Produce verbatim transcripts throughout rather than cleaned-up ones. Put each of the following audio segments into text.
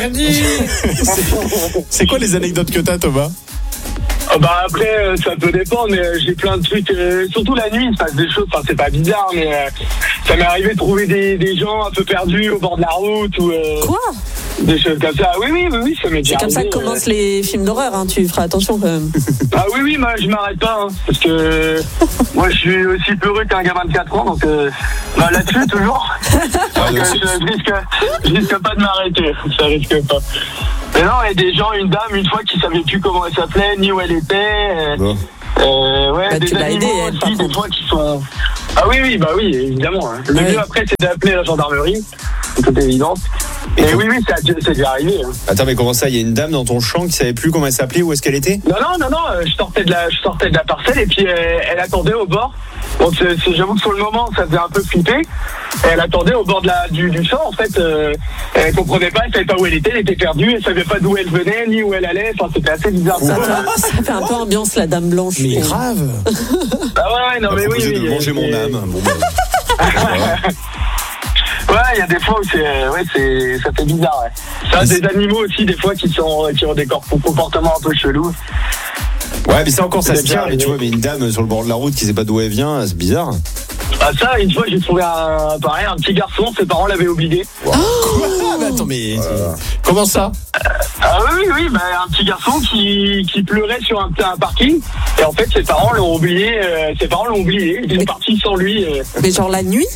rien dit. c'est, c'est quoi les anecdotes que t'as, Thomas? Oh bah après euh, ça peut dépendre, mais euh, j'ai plein de trucs, euh, surtout la nuit il se passe des choses, enfin c'est pas bizarre, mais euh, ça m'est arrivé de trouver des, des gens un peu perdus au bord de la route ou euh, Quoi? Des choses comme ça. Oui oui oui, oui ça m'est déjà C'est comme ça arrivé, que commencent euh... les films d'horreur, hein. Tu feras attention quand même. Ah oui oui, moi je m'arrête pas hein, parce que moi je suis aussi peureux qu'un gamin de quatre ans, donc euh, bah, là-dessus toujours. Donc euh, je, je risque je risque pas de m'arrêter, ça risque pas. Mais non, il y a des gens, une dame, une fois qui savait plus comment elle s'appelait, ni où elle était. Euh, bon. euh, ouais, bah, des tu l'as aidé, animaux elle, aussi, des fois qui sont. Ah oui, oui, bah oui, évidemment. Hein. Le ouais. mieux après, c'est d'appeler la gendarmerie, c'est toute évidence. Et, Et oui, oui, ça, c'est déjà arrivé. Hein. Attends, mais comment ça? Il y a une dame dans ton champ qui savait plus comment elle s'appelait, où est-ce qu'elle était? Non, non, non, non. Je sortais de la, je sortais de la parcelle et puis elle, elle attendait au bord. Donc c'est, c'est, j'avoue que sur le moment, ça faisait un peu flipper. Et elle attendait au bord de la, du, du champ. En fait, euh, elle comprenait pas, elle savait pas où elle était, elle était perdue, elle savait pas d'où elle venait ni où elle allait. Enfin, c'était assez bizarre. Ça, fait, ça fait un peu ambiance la dame blanche. Mais grave. Ah ouais, non, mais oui, oui. De manger et, mon et... âme. Bon, bah, ouais, il y a des fois où c'est, ouais, c'est, ça fait bizarre. Ouais. Ça, des animaux aussi, des fois, qui sont, qui ont des comportements un peu chelous. Ouais, mais ça encore, ça se tient. Mais tu vois, mais une dame sur le bord de la route qui sait pas d'où elle vient, c'est bizarre. Ah ça, une fois j'ai trouvé un, pareil, un petit garçon, ses parents l'avaient oublié. Wow. Quoi? Ah, bah attends, mais voilà. Comment ça? Ah oui, oui, bah, un petit garçon qui, qui pleurait sur un, un parking. Et en fait, ses parents l'ont oublié. Euh, ses parents l'ont oublié. Ils sont mais... partis sans lui. Euh... Mais genre la nuit?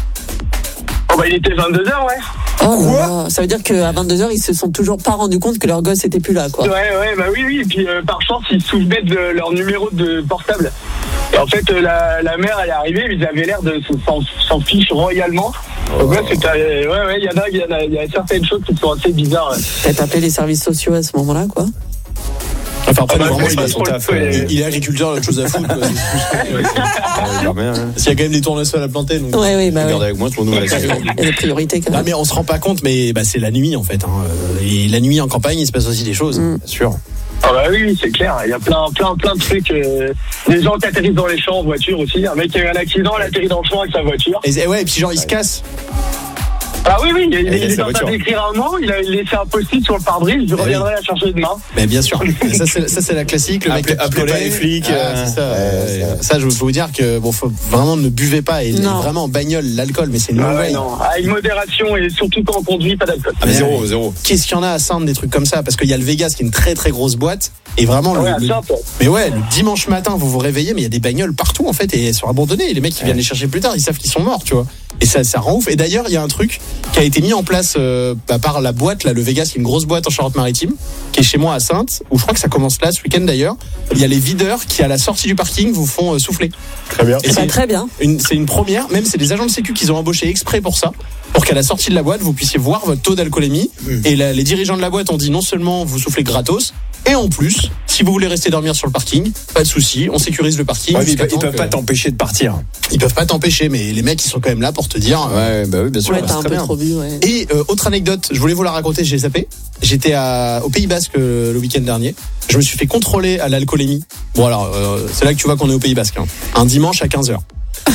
Oh bah il était vingt-deux heures, ouais. Oh quoi? Ça veut dire qu'à vingt-deux heures, ils se sont toujours pas rendus compte que leur gosse était plus là, quoi. Ouais, ouais, bah oui, oui. Et puis euh, par chance, ils se souvenaient de leur numéro de portable. Et en fait, euh, la, la mère, elle est arrivée, ils avaient l'air de s'en, s'en fiche royalement. Oh. Donc là, c'était, euh, ouais, ouais, il y en a, il y en a, il y a certaines choses qui sont assez bizarres. Ouais. Peut-être appeler les services sociaux à ce moment-là, quoi. Enfin, après, ah bah, vraiment, il, il, a son taf, euh, il est agriculteur, il a autre chose à foutre. Quoi. S'il y a quand même des tournesols à planter, donc. Ouais, oui, bah. Regardez avec moi, pour nous, il y a des priorités quand même. Ah, mais on se rend pas compte, mais bah, c'est la nuit en fait. Hein. Et la nuit en campagne, il se passe aussi des choses, mm. bien sûr. Ah bah oui, c'est clair. Il y a plein, plein, plein de trucs. Euh, des gens qui atterrissent dans les champs en voiture aussi. Un mec qui a eu un accident, il atterrit dans le champ avec sa voiture. Et, ouais, et puis genre, il se casse. Ah oui, oui, il, il, il est en train d'écrire un mot, il a laissé un post-it sur le pare-brise, je reviendrai la chercher demain. Mais bien sûr, ça c'est, ça c'est la classique, le mec qui appelez pas les flics. Ah, euh, c'est ça, ouais, euh, ça, ça je veux vous dire que bon, faut vraiment ne buvez pas, et non. Vraiment en bagnole, l'alcool, mais c'est une ah ouais, non, avec modération et surtout quand on conduit, pas d'alcool. Ah, mais zéro, zéro. Qu'est-ce qu'il y en a à Sainte des trucs comme ça? Parce qu'il y a le Vegas qui est une très très grosse boîte, et vraiment ouais, le, le mais ouais, le dimanche matin vous vous réveillez, mais il y a des bagnoles partout en fait, et elles sont abandonnées, et les mecs qui viennent les chercher plus tard, ils savent qu'ils sont morts, tu vois. Et ça, ça rend ouf. Et d'ailleurs, il y a un truc qui a été mis en place euh, bah, par la boîte, là, le Vegas, qui est une grosse boîte en Charente-Maritime, qui est chez moi à Sainte, où je crois que ça commence là ce week-end d'ailleurs. Il y a les videurs qui, à la sortie du parking, vous font euh, souffler. Très bien. Et c'est, c'est très bien. Une, c'est une première, même c'est des agents de sécu qu'ils ont embauché exprès pour ça, pour qu'à la sortie de la boîte, vous puissiez voir votre taux d'alcoolémie. Mmh. Et la, les dirigeants de la boîte ont dit non seulement vous soufflez gratos, et en plus, si vous voulez rester dormir sur le parking, pas de souci, on sécurise le parking. Ouais, ils, ils peuvent que... pas t'empêcher de partir. Ils peuvent pas t'empêcher, mais les mecs ils sont quand même là pour te dire. Ouais, bah oui, bien sûr. Ouais, t'as un peu bien. Trop vu, ouais. Et euh, autre anecdote, je voulais vous la raconter, j'ai zappé. J'étais à, au Pays Basque euh, le week-end dernier. Je me suis fait contrôler à l'alcoolémie. Bon alors, euh, c'est là que tu vois qu'on est au Pays Basque. Hein. Un dimanche à quinze heures.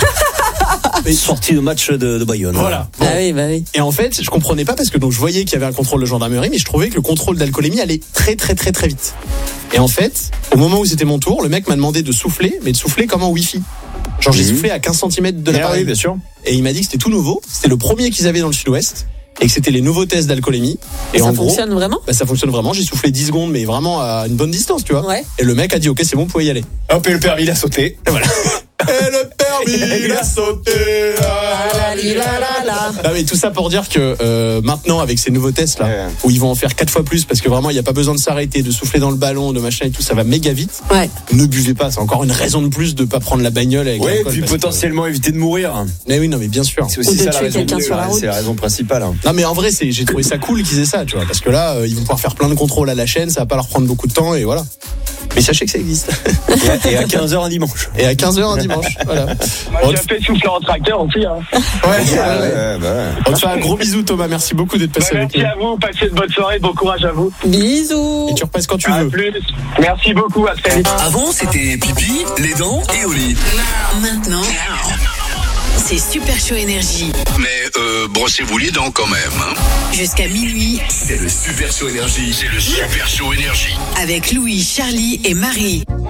Sorti de match de, de Bayonne. Voilà. Bon. Ah oui, bah oui. Et en fait, je comprenais pas parce que donc je voyais qu'il y avait un contrôle de gendarmerie, mais je trouvais que le contrôle d'alcoolémie allait très très très très vite. Et en fait, au moment où c'était mon tour, le mec m'a demandé de souffler, mais de souffler comme en Wi-Fi. Genre j'ai mmh. soufflé à quinze centimètres de l'appareil. Oui, bien sûr. Et il m'a dit que c'était tout nouveau. C'était le premier qu'ils avaient dans le sud-ouest. Et que c'était les nouveaux tests d'alcoolémie. Et, et ça en fonctionne gros, vraiment bah ça fonctionne vraiment. J'ai soufflé dix secondes, mais vraiment à une bonne distance, tu vois. Ouais. Et le mec a dit ok, c'est bon, vous pouvez y aller. Hop, et le permis il a sauté. Et voilà. Et le permis il a sauté. La, la, la, la. Ah mais tout ça pour dire que euh, maintenant avec ces nouveaux tests là, ouais. où ils vont en faire quatre fois plus parce que vraiment il n'y a pas besoin de s'arrêter, de souffler dans le ballon, de machin et tout, ça va méga vite. Ouais. Ne buvez pas, c'est encore une raison de plus de pas prendre la bagnole avec. Ouais, et puis potentiellement que... éviter de mourir. Mais oui, non mais bien sûr. C'est aussi ça la raison. De... Sur la c'est la raison principale. Hein. Non mais en vrai c'est, j'ai trouvé ça cool qu'ils aient ça, tu vois, parce que là euh, ils vont pouvoir faire plein de contrôles à la chaîne, ça va pas leur prendre beaucoup de temps et voilà. Mais sachez que ça existe. Et à, et à quinze heures un dimanche. Et à quinze heures un dimanche, voilà. Moi, j'ai fait souffler en tracteur aussi. Hein. Ouais, ouais, ouais, ouais, bah ouais. On te fait un gros bisou Thomas, merci beaucoup d'être passé bah, avec nous. Merci à vous, passez de bonne soirée, bon courage à vous. Bisous. Et tu repasses quand tu à veux. Plus. Merci beaucoup, à très vite. Avant c'était pipi, les dents et au lit. Maintenant C'est Super Show Énergie. Mais euh, brossez-vous les dents quand même. Hein. Jusqu'à minuit. C'est le Super Show Énergie. C'est le Super Show Énergie. Avec Louis, Charlie et Marie.